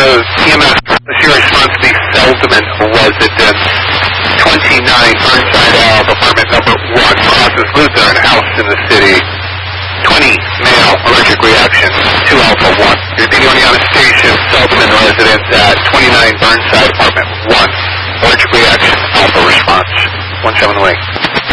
EMS, your response to the Feldman residence, 29 Burnside Ave, apartment number 1, crosses Lutheran house in the city. 20 male, allergic reaction, 2 alpha 1. You're being on a station, Feldman residence at 29 Burnside, apartment 1. Allergic reaction, alpha response, 17 Wing.